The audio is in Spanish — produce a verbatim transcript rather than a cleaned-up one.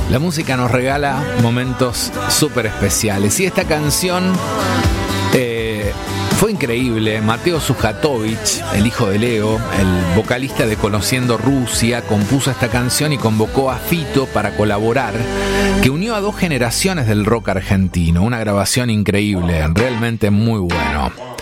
La música nos regala momentos súper especiales. Y esta canción eh, fue increíble. Mateo Sujatovich, el hijo de Leo, el vocalista de Conociendo Rusia, compuso esta canción y convocó a Fito para colaborar, que unió a dos generaciones del rock argentino. Una grabación increíble, realmente muy bueno.